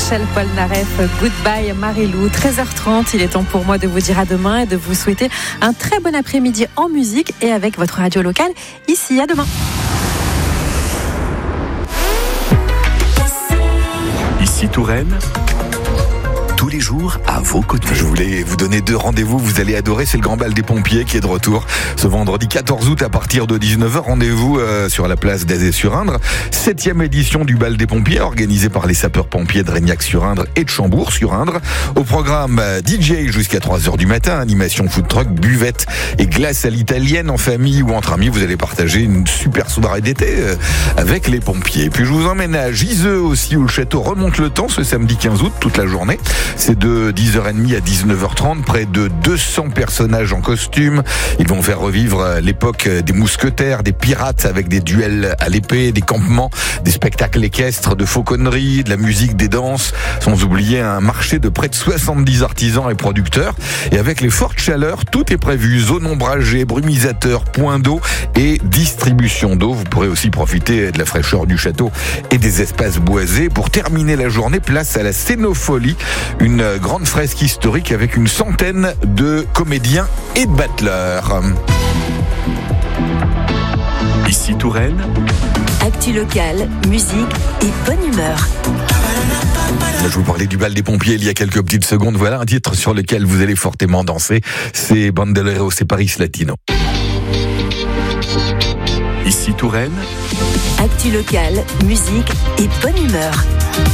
Michel Polnareff, Goodbye Marilou. 13h30, il est temps pour moi de vous dire à demain et de vous souhaiter un très bon après-midi en musique et avec votre radio locale ici. À demain. Ici Touraine, tous les jours à vos côtés. Je voulais vous donner 2 rendez-vous, vous allez adorer, c'est le Grand Bal des Pompiers qui est de retour ce vendredi 14 août à partir de 19h. Rendez-vous sur la place d'Azay-sur-Indre, 7e édition du Bal des Pompiers organisé par les sapeurs-pompiers de Reignac-sur-Indre et de Chambourg-sur-Indre. Au programme DJ jusqu'à 3h du matin, animation food truck, buvette et glace à l'italienne en famille ou entre amis. Vous allez partager une super soirée d'été avec les pompiers. Puis je vous emmène à Giseux aussi où le château remonte le temps ce samedi 15 août toute la journée. C'est de 10h30 à 19h30, près de 200 personnages en costume. Ils vont faire revivre l'époque des mousquetaires, des pirates avec des duels à l'épée, des campements, des spectacles équestres, de fauconnerie, de la musique, des danses, sans oublier un marché de près de 70 artisans et producteurs. Et avec les fortes chaleurs, tout est prévu. Zone ombragée, brumisateur, point d'eau et distribution d'eau. Vous pourrez aussi profiter de la fraîcheur du château et des espaces boisés. Pour terminer la journée, place à la Scénopholie, une grande fresque historique avec une centaine de comédiens et de battleurs. Ici Touraine, actu locale, musique et bonne humeur. Je vous parlais du Bal des Pompiers il y a quelques petites secondes. Voilà un titre sur lequel vous allez fortement danser. C'est Bandolero, c'est Paris Latino. Ici Touraine, actu locale, musique et bonne humeur.